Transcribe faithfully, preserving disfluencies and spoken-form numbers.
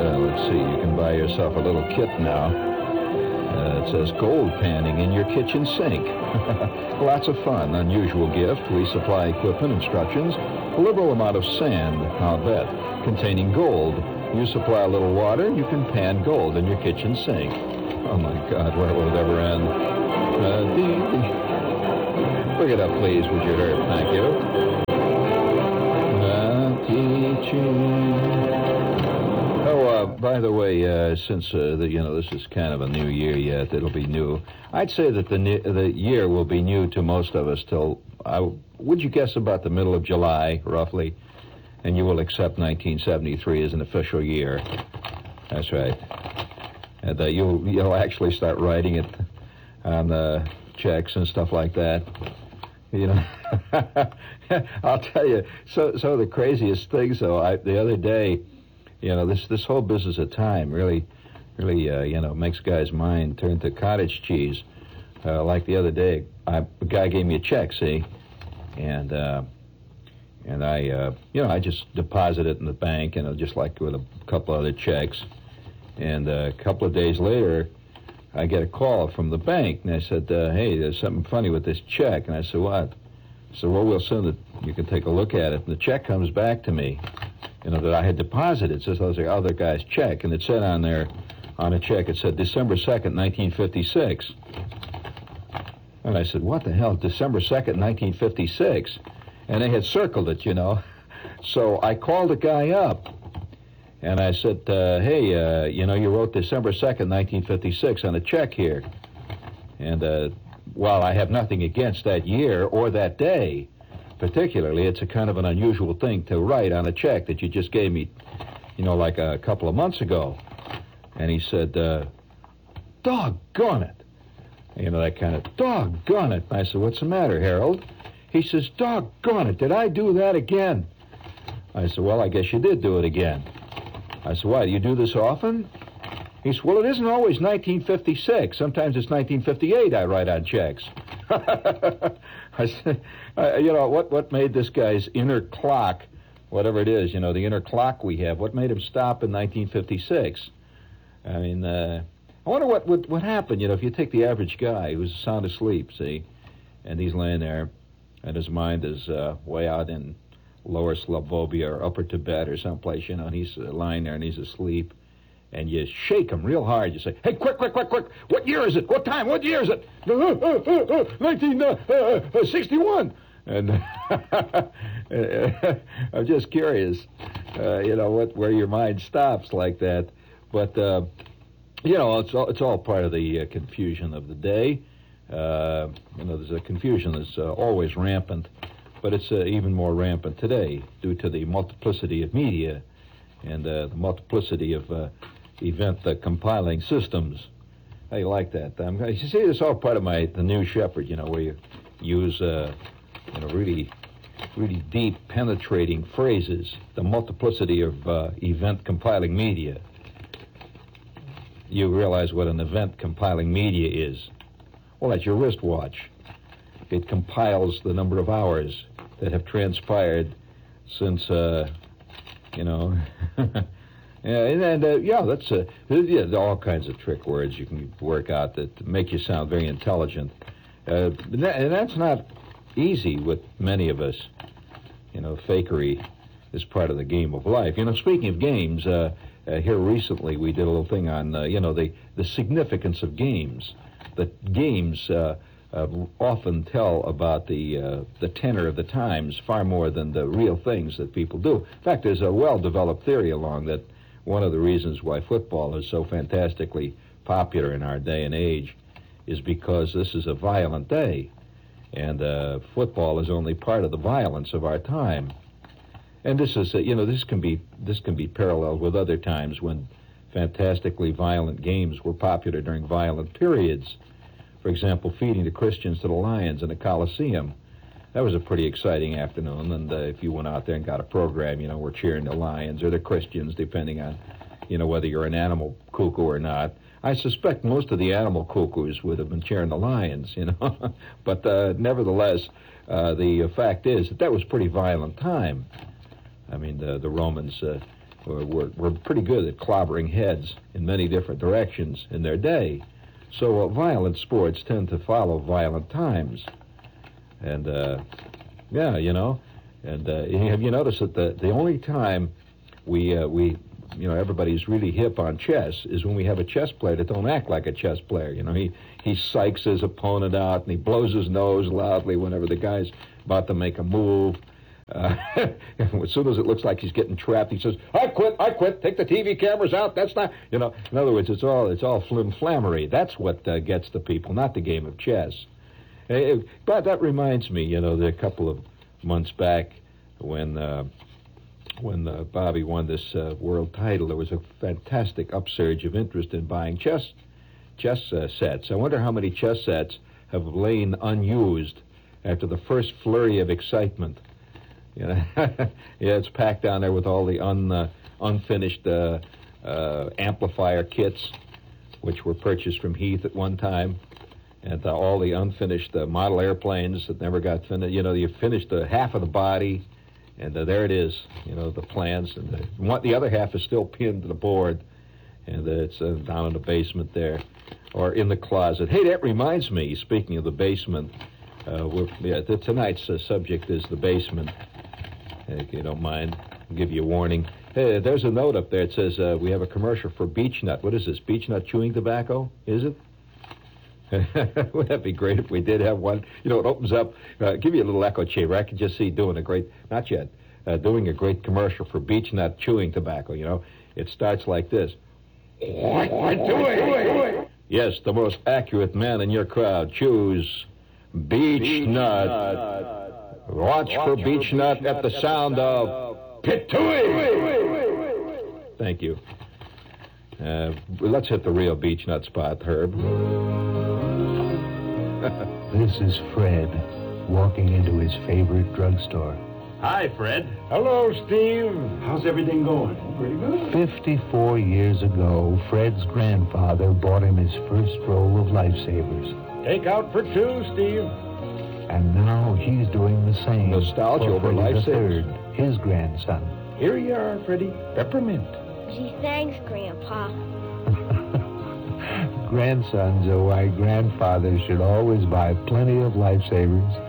Uh, let's see, you can buy yourself a little kit now. Uh, it says gold panning in your kitchen sink. Lots of fun, unusual gift. We supply equipment, instructions, a liberal amount of sand, I'll bet, containing gold. You supply a little water, you can pan gold in your kitchen sink. Oh, my God, where will it ever end? Uh, dee, dee. Bring it up, please, would you, Herb? Thank you. Uh, teaching. Oh, uh, by the way, uh, since uh, the, you know this is kind of a new year yet, it'll be new. I'd say that the the year will be new to most of us till, uh, would you guess, about the middle of July, roughly, and you will accept nineteen seventy-three as an official year. That's right. And uh, you'll you'll actually start writing it on the checks and stuff like that. You know, I'll tell you. So so the craziest things though. I, the other day. You know, this this whole business of time really, really, uh, you know, makes a guy's mind turn to cottage cheese. Uh, like the other day, I, a guy gave me a check, see, and uh, and I, uh, you know, I just deposit it in the bank, you know, just like with a couple other checks. And uh, a couple of days later, I get a call from the bank, and I said, uh, hey, there's something funny with this check. And I said, what? I said, well, we'll send it. You can take a look at it. And the check comes back to me. You know, that I had deposited. It says that was the other guy's check. And it said on there, on a check, it said December second, nineteen fifty-six. And I said, what the hell, December second, nineteen fifty-six? And they had circled it, you know. So I called the guy up. And I said, uh, hey, uh, you know, you wrote December second, nineteen fifty-six on a check here. And, uh, while I have nothing against that year or that day, particularly, it's a kind of an unusual thing to write on a check that you just gave me, you know, like a couple of months ago. And he said, uh, doggone it. You know, that kind of, doggone it. And I said, what's the matter, Harold? He says, doggone it, did I do that again? I said, well, I guess you did do it again. I said, why, do you do this often? He said, well, it isn't always nineteen fifty-six. Sometimes it's nineteen fifty-eight I write on checks. I said, uh, you know, what, what made this guy's inner clock, whatever it is, you know, the inner clock we have, what made him stop in nineteen fifty-six? I mean, uh, I wonder what, what, what happened, you know, if you take the average guy who's sound asleep, see, and he's laying there, and his mind is uh, way out in lower Slobovia or upper Tibet or someplace, you know, and he's uh, lying there and he's asleep. And you shake him real hard. You say, hey, quick, quick, quick, quick. What year is it? What time? What year is it? Uh, uh, uh, uh, nineteen sixty-one. And I'm just curious, uh, you know, what where your mind stops like that. But, uh, you know, it's all, it's all part of the uh, confusion of the day. Uh, you know, there's a confusion that's uh, always rampant, but it's uh, even more rampant today due to the multiplicity of media and uh, the multiplicity of uh, event uh, compiling systems. How you like that? Um, you see, it's all part of my the New Shepherd, you know, where you use uh, you know really, really deep, penetrating phrases. The multiplicity of uh, event compiling media. You realize what an event compiling media is? Well, that's your wristwatch. It compiles the number of hours that have transpired since, uh, you know. Yeah, and uh, yeah, that's uh, yeah, there are all kinds of trick words you can work out that make you sound very intelligent. Uh, and, that, and that's not easy with many of us. You know, fakery is part of the game of life. You know, speaking of games, uh, uh, here recently we did a little thing on uh, you know the the significance of games. That games uh, uh, often tell about the uh, the tenor of the times far more than the real things that people do. In fact, there's a well-developed theory along that. One of the reasons why football is so fantastically popular in our day and age is because this is a violent day, and uh, football is only part of the violence of our time. And this is, uh, you know, this can be this can be paralleled with other times when fantastically violent games were popular during violent periods. For example, feeding the Christians to the lions in the Colosseum. That was a pretty exciting afternoon, and uh, if you went out there and got a program, you know, we're cheering the Lions or the Christians, depending on, you know, whether you're an animal cuckoo or not. I suspect most of the animal cuckoos would have been cheering the Lions, you know. But uh, nevertheless, uh, the uh, fact is that that was a pretty violent time. I mean, the, the Romans uh, were, were, were pretty good at clobbering heads in many different directions in their day. So uh, violent sports tend to follow violent times. And, uh, yeah, you know, and uh, have you noticed that the, the only time we, uh, we, you know, everybody's really hip on chess is when we have a chess player that don't act like a chess player. You know, he, he psychs his opponent out and he blows his nose loudly whenever the guy's about to make a move. Uh, as soon as it looks like he's getting trapped, he says, I quit, I quit, take the T V cameras out, that's not, you know, in other words, it's all, it's all flim-flammery. That's what uh, gets the people, not the game of chess. Uh, but that reminds me, you know, a couple of months back when uh, when uh, Bobby won this uh, world title, there was a fantastic upsurge of interest in buying chess chess uh, sets. I wonder how many chess sets have lain unused after the first flurry of excitement. You know, yeah, it's packed down there with all the un, uh, unfinished uh, uh, amplifier kits, which were purchased from Heath at one time, and uh, all the unfinished uh, model airplanes that never got finished. You know, you finished uh, half of the body, and uh, there it is. You know, the plans, and the, one, the other half is still pinned to the board, and uh, it's uh, down in the basement there, or in the closet. Hey, that reminds me. Speaking of the basement, uh, we're, yeah, the, tonight's uh, subject is the basement. If you don't mind, I'll give you a warning. Hey, there's a note up there. It says uh, we have a commercial for Beech Nut. What is this, Beech Nut chewing tobacco? Is it? Wouldn't that be great if we did have one? You know, it opens up, uh, give you a little echo chamber. I can just see doing a great, not yet, uh, doing a great commercial for Beech Nut chewing tobacco, you know. It starts like this. What are you doing? Yes, the most accurate man in your crowd. Choose Beech, Beech Nut. Nut. Watch, Watch for Beech Nut at the sound of Pitui. Thank you. Uh, let's hit the real Beech Nut spot, Herb. This is Fred, walking into his favorite drugstore. Hi, Fred. Hello, Steve. How's everything going? Pretty good. Fifty-four years ago, Fred's grandfather bought him his first roll of lifesavers. Take out for two, Steve. And now he's doing the same. Nostalgia for over Freddie the lifesavers. Third, his grandson. Here you are, Freddie. Peppermint. Gee, thanks, Grandpa. Grandsons are why grandfathers should always buy plenty of lifesavers.